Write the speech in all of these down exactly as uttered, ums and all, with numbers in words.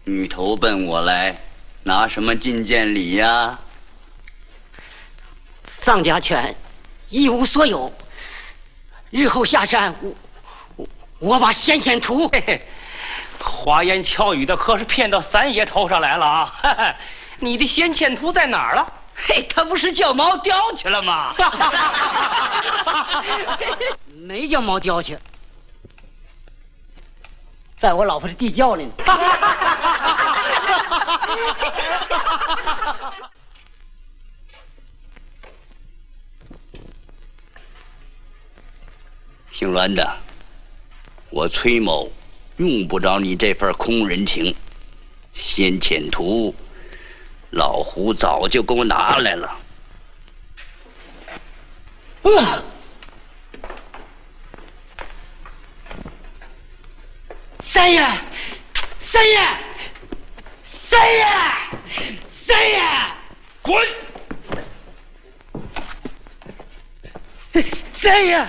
你投奔我来，拿什么进见礼呀？ 丧家犬一无所有，日后下山，我我我把先前图。 嘿嘿，花言巧语的可是骗到三爷头上来了啊！嘿嘿，你的先前图在哪儿了？ 嘿，他不是叫毛雕去了吗？ 没叫毛雕去，在我老婆的地窖里呢。 姓栾的，我崔某用不着你这份空人情，先遣图，老胡早就给我拿来了。 呃三爷，三爷，三爷，三爷， 滚！ 三爷。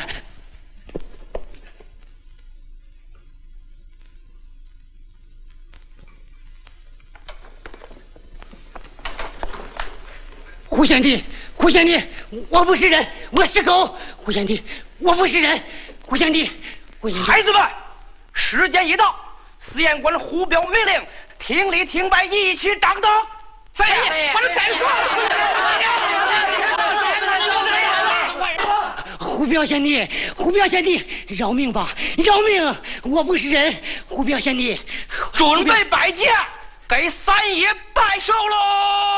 胡贤弟，胡贤弟，我不是人，我是狗。胡贤弟，我不是人。胡贤弟，胡贤弟， 孩子们，时间一到，司验官胡表命令，听礼听拜，一起掌灯。三爷，把他逮住！ 胡彪贤弟，胡彪贤弟，饶命吧，饶命！我不是人。胡彪贤弟， 准备摆架，给三爷拜寿喽！